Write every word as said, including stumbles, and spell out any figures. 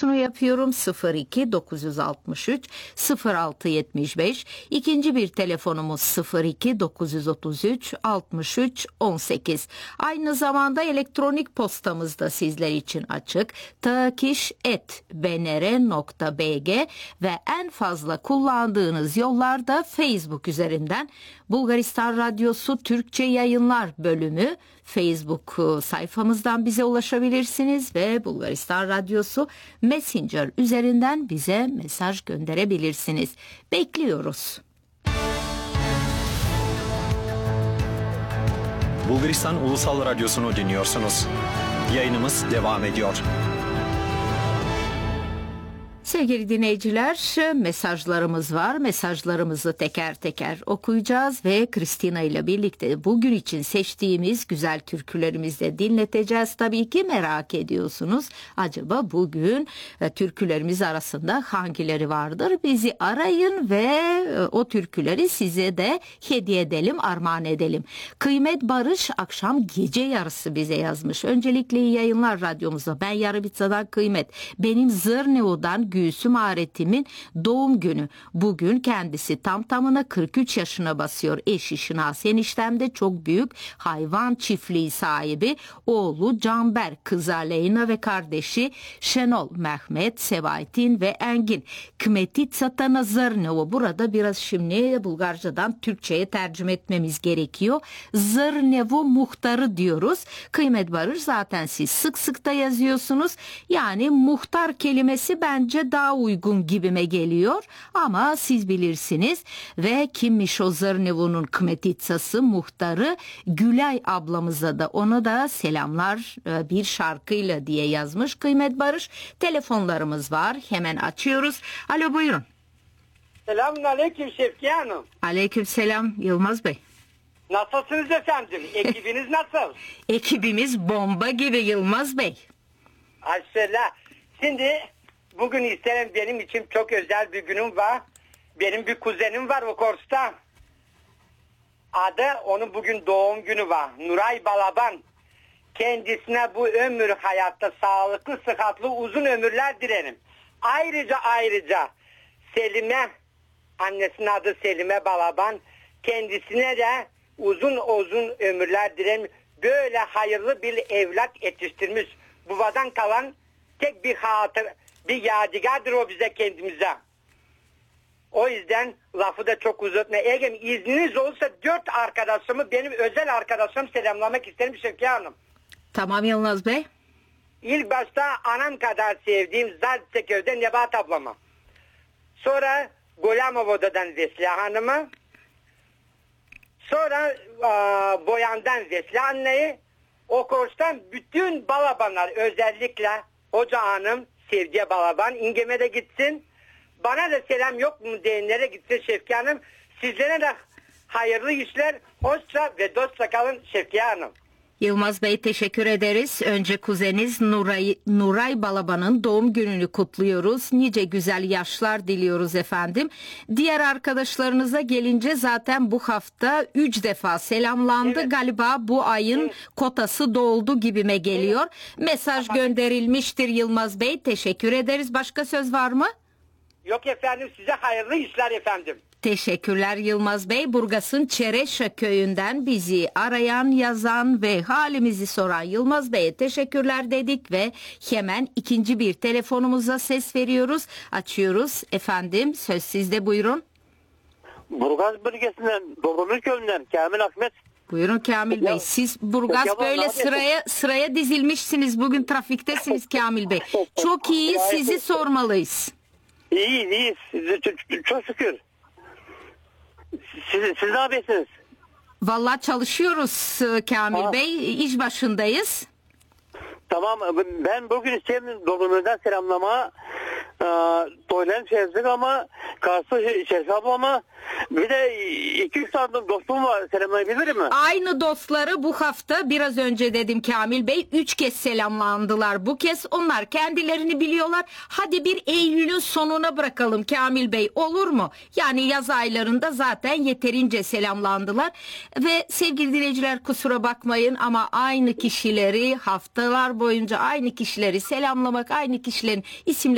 şunu yapıyorum: sıfır iki dokuz altı üç sıfır altı yetmiş beş. İkinci bir telefonumuz sıfır iki dokuz otuz üç altmış üç on sekiz. Aynı zamanda elektronik postamız da sizler için açık: takiş et b n r nokta b g ve en fazla kullandığınız yollarda Facebook üzerinden Bulgaristan Radyosu Türkçe Yayınlar bölümü Facebook sayfamızdan bize ulaşabilirsiniz ve Bulgaristan Radyosu Messenger üzerinden bize mesaj gönderebilirsiniz. Bekliyoruz. Bulgaristan Ulusal Radyosu'nu dinliyorsunuz. Yayınımız devam ediyor. Sevgili dinleyiciler, mesajlarımız var. Mesajlarımızı teker teker okuyacağız ve Kristina ile birlikte bugün için seçtiğimiz güzel türkülerimizi de dinleteceğiz. Tabii ki merak ediyorsunuz, acaba bugün e, türkülerimiz arasında hangileri vardır? Bizi arayın ve e, o türküleri size de hediye edelim, armağan edelim. Kıymet Barış akşam gece yarısı bize yazmış. Öncelikle iyi yayınlar radyomuza. Ben Yarıbitsa'dan Kıymet. Benim Zırneu'dan Gülsüm Aretim'in doğum günü. Bugün kendisi tam tamına kırk üç yaşına basıyor. Eşi Şinas eniştem de çok büyük hayvan çiftliği sahibi. Oğlu Canber, kızı Aleyna ve kardeşi Şenol, Mehmet, Sevaytin ve Engin. Kmetica Tana Zırneu. Burada biraz şimdi Bulgarcadan Türkçe'ye tercüme etmemiz gerekiyor. Zırneu muhtarı diyoruz. Kıymet Barış, zaten siz sık sık da yazıyorsunuz. Yani muhtar kelimesi bence daha uygun gibime geliyor ama siz bilirsiniz. Ve kimmiş o Zırneu'nun Kmeticası, muhtarı? Gülay ablamıza da, ona da selamlar bir şarkıyla diye yazmış Kıymet Barış. Telefonlarımız var, hemen açıyoruz. Alo, buyurun. Selamun aleyküm Şevkiye Hanım. Aleyküm selam Yılmaz Bey. Nasılsınız efendim? Ekibiniz nasıl? Ekibimiz bomba gibi Yılmaz Bey. Aşağıla. Şimdi bugün isterim, benim için çok özel bir günüm var. Benim bir kuzenim var o Kors'ta. Adı, onun bugün doğum günü var. Nuray Balaban. Kendisine bu ömür hayatta sağlıklı, sıhhatli, uzun ömürler dilerim. Ayrıca ayrıca Selime, annesinin adı Selime Balaban. Kendisine de uzun uzun ömürler dilerim. Böyle hayırlı bir evlat yetiştirmiş. Babadan kalan tek bir hatır, bir yadigardır o bize, kendimize. O yüzden lafı da çok uzatma. Eğer izniniz olursa dört arkadaşımı, benim özel arkadaşım selamlamak isterim Şevkiye Hanım. Tamam Yılmaz Bey. İlk başta anam kadar sevdiğim Zaltseköv'den Nebahat ablama. Sonra Golamova'dan Vesile Hanım'a. Sonra a, Boyan'dan Vesile anneyi. O Kors'tan bütün balabanlar, özellikle Hoca Hanım, Sevgiye Balaban, İngem'e de gitsin. Bana da selam yok mu diyenlere gitsin Şevkiye Hanım. Sizlere de hayırlı işler, hoşça ve dostça kalın Şevkiye Hanım. Yılmaz Bey, teşekkür ederiz. Önce kuzeniz Nuray, Nuray Balaban'ın doğum gününü kutluyoruz. Nice güzel yaşlar diliyoruz efendim. Diğer arkadaşlarınıza gelince zaten bu hafta üç defa selamlandı. Evet. Galiba bu ayın evet. kotası doldu gibime geliyor. Evet. Mesaj gönderilmiştir Yılmaz Bey. Teşekkür ederiz. Başka söz var mı? Yok efendim, size hayırlı işler efendim. Teşekkürler Yılmaz Bey. Burgas'ın Çereşe köyünden bizi arayan, yazan ve halimizi soran Yılmaz Bey'e teşekkürler dedik ve hemen ikinci bir telefonumuza ses veriyoruz. Açıyoruz efendim. Söz sizde, buyurun. Burgaz bölgesinden, Dobromir köyünden Kamil Ahmet. Buyurun Kamil Bey. Siz Burgaz böyle sıraya sıraya dizilmişsiniz. Bugün trafiktesiniz Kamil Bey. Çok iyi, sizi sormalıyız. İyi, iyiyiz. Çok, çok şükür. Siz, siz ne yapıyorsunuz? Vallahi çalışıyoruz Kamil ha. Bey. İş başındayız. Tamam, ben bugün istedim Dobromir'den selamlama. Toylan çevirdik ama karşı Şerif ablama, bir de iki üç tane dostum var, selamlayabilir mi? Aynı dostları bu hafta biraz önce dedim Kamil Bey, üç kez selamlandılar bu kez. Onlar kendilerini biliyorlar. Hadi bir Eylül'ün sonuna bırakalım Kamil Bey, olur mu? Yani yaz aylarında zaten yeterince selamlandılar. Ve sevgili dinleyiciler, kusura bakmayın ama aynı kişileri haftalar boyunca aynı kişileri selamlamak, aynı kişilerin isimleri